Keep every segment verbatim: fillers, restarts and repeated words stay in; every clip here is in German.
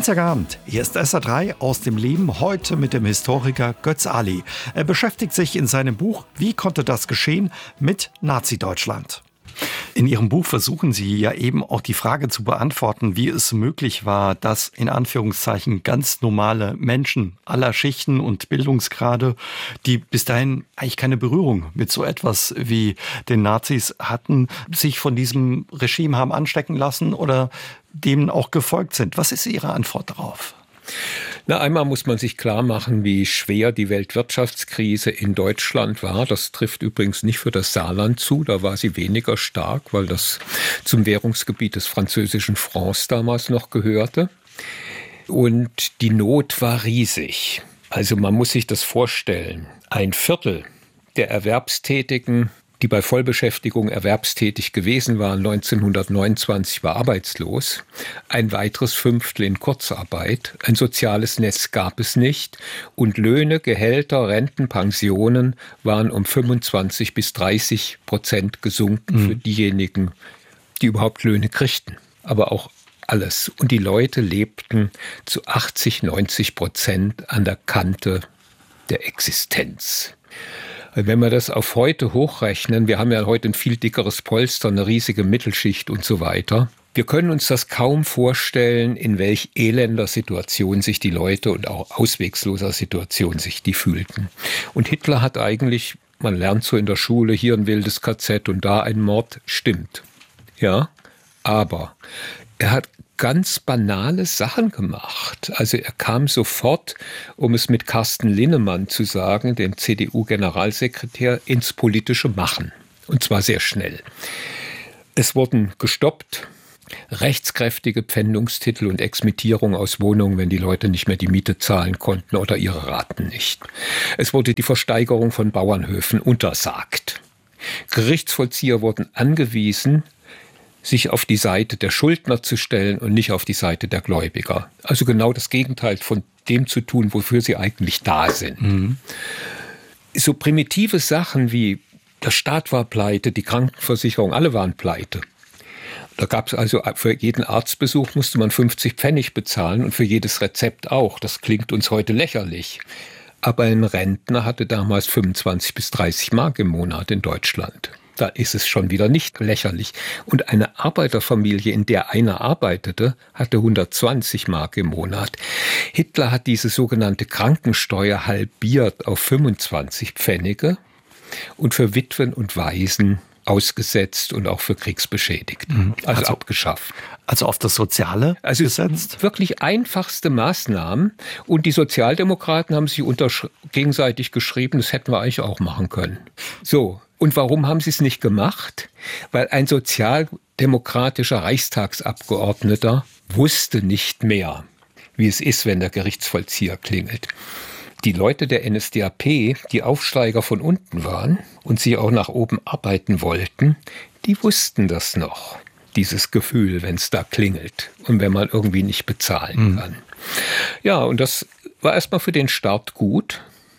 Dienstagabend, hier ist S R drei aus dem Leben, heute mit dem Historiker Götz Ali. Er beschäftigt sich in seinem Buch Wie konnte das geschehen? Mit Nazi-Deutschland. In Ihrem Buch versuchen Sie ja eben auch die Frage zu beantworten, wie es möglich war, dass in Anführungszeichen ganz normale Menschen aller Schichten und Bildungsgrade, die bis dahin eigentlich keine Berührung mit so etwas wie den Nazis hatten, sich von diesem Regime haben anstecken lassen oder dem auch gefolgt sind. Was ist Ihre Antwort darauf? Na, einmal muss man sich klar machen, wie schwer die Weltwirtschaftskrise in Deutschland war. Das trifft übrigens nicht für das Saarland zu. Da war sie weniger stark, weil das zum Währungsgebiet des französischen Francs damals noch gehörte. Und die Not war riesig. Also man muss sich das vorstellen. Ein Viertel der Erwerbstätigen, die bei Vollbeschäftigung erwerbstätig gewesen waren, neunzehnhundertneunundzwanzig war arbeitslos. Ein weiteres Fünftel in Kurzarbeit. Ein soziales Netz gab es nicht. Und Löhne, Gehälter, Renten, Pensionen waren um fünfundzwanzig bis dreißig Prozent gesunken mhm. für diejenigen, die überhaupt Löhne kriegten. Aber auch alles. Und die Leute lebten zu achtzig, neunzig Prozent an der Kante der Existenz. Wenn wir das auf heute hochrechnen, wir haben ja heute ein viel dickeres Polster, eine riesige Mittelschicht und so weiter. Wir können uns das kaum vorstellen, in welch elender Situation sich die Leute und auch auswegsloser Situation sich die fühlten. Und Hitler hat eigentlich, man lernt so in der Schule, hier ein wildes K Z und da ein Mord, stimmt. Ja, aber er hat ganz banale Sachen gemacht. Also er kam sofort, um es mit Carsten Linnemann zu sagen, dem C D U-Generalsekretär, ins politische Machen. Und zwar sehr schnell. Es wurden gestoppt rechtskräftige Pfändungstitel und Exmittierung aus Wohnungen, wenn die Leute nicht mehr die Miete zahlen konnten oder ihre Raten nicht. Es wurde die Versteigerung von Bauernhöfen untersagt. Gerichtsvollzieher wurden angewiesen, sich auf die Seite der Schuldner zu stellen und nicht auf die Seite der Gläubiger. Also genau das Gegenteil von dem zu tun, wofür sie eigentlich da sind. Mhm. So primitive Sachen wie der Staat war pleite, die Krankenversicherung, alle waren pleite. Da gab es also für jeden Arztbesuch musste man fünfzig Pfennig bezahlen und für jedes Rezept auch. Das klingt uns heute lächerlich. Aber ein Rentner hatte damals fünfundzwanzig bis dreißig Mark im Monat in Deutschland. Da ist es schon wieder nicht lächerlich. Und eine Arbeiterfamilie, in der einer arbeitete, hatte hundertzwanzig Mark im Monat. Hitler hat diese sogenannte Krankensteuer halbiert auf fünfundzwanzig Pfennige und für Witwen und Waisen ausgesetzt und auch für Kriegsbeschädigte. Also, also abgeschafft. Also auf das Soziale also gesetzt? Wirklich einfachste Maßnahmen. Und die Sozialdemokraten haben sich untersch- gegenseitig geschrieben, das hätten wir eigentlich auch machen können. So. Und warum haben sie es nicht gemacht? Weil ein sozialdemokratischer Reichstagsabgeordneter wusste nicht mehr, wie es ist, wenn der Gerichtsvollzieher klingelt. Die Leute der N S D A P, die Aufsteiger von unten waren und sie auch nach oben arbeiten wollten, die wussten das noch, dieses Gefühl, wenn es da klingelt und wenn man irgendwie nicht bezahlen kann. Mhm. Ja, und das war erstmal für den Start gut.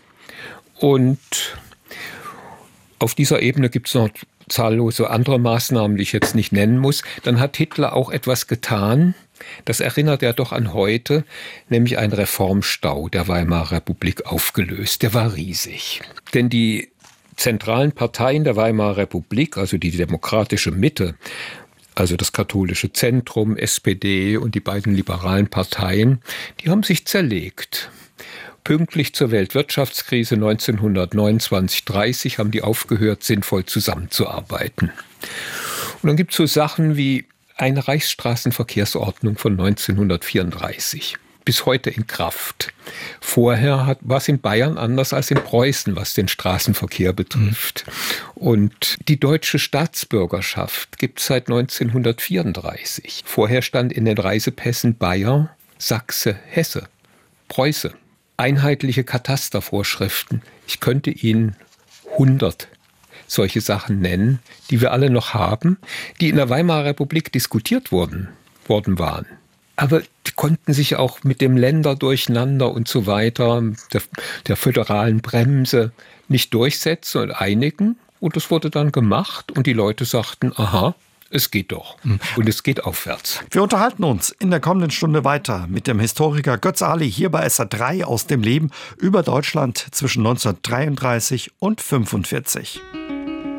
Und auf dieser Ebene gibt es noch zahllose andere Maßnahmen, die ich jetzt nicht nennen muss. Dann hat Hitler auch etwas getan, das erinnert ja doch an heute, nämlich ein Reformstau der Weimarer Republik aufgelöst. Der war riesig. Denn die zentralen Parteien der Weimarer Republik, also die demokratische Mitte, also das katholische Zentrum, S P D und die beiden liberalen Parteien, die haben sich zerlegt. Pünktlich zur Weltwirtschaftskrise neunzehnhundertneunundzwanzig dreißig haben die aufgehört, sinnvoll zusammenzuarbeiten. Und dann gibt es so Sachen wie eine Reichsstraßenverkehrsordnung von neunzehnhundertvierunddreißig, bis heute in Kraft. Vorher hat, war es in Bayern anders als in Preußen, was den Straßenverkehr betrifft. Mhm. Und die deutsche Staatsbürgerschaft gibt es seit neunzehnhundertvierunddreißig. Vorher stand in den Reisepässen Bayer, Sachse, Hesse, Preuße. Einheitliche Katastervorschriften. Ich könnte Ihnen hundert solche Sachen nennen, die wir alle noch haben, die in der Weimarer Republik diskutiert wurden, worden waren. Aber die konnten sich auch mit dem Länderdurcheinander und so weiter, der, der föderalen Bremse, nicht durchsetzen und einigen. Und das wurde dann gemacht und die Leute sagten, aha, Es geht doch. Und es geht aufwärts. Wir unterhalten uns in der kommenden Stunde weiter mit dem Historiker Götz Ali hier bei S R drei aus dem Leben über Deutschland zwischen neunzehnhundertdreiunddreißig und fünfundvierzig.